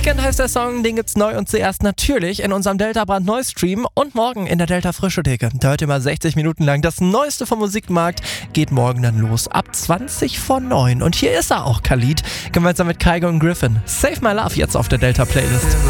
Weekend heißt der Song, den gibt's neu und zuerst natürlich in unserem Delta brandneu Stream und morgen in der Delta Frische Theke. Da hört ihr mal 60 Minuten lang das Neueste vom Musikmarkt. Geht morgen dann los ab 20:09. Und hier ist er auch, Khalid, gemeinsam mit Kygo und Griffin. Save My Love jetzt auf der Delta Playlist.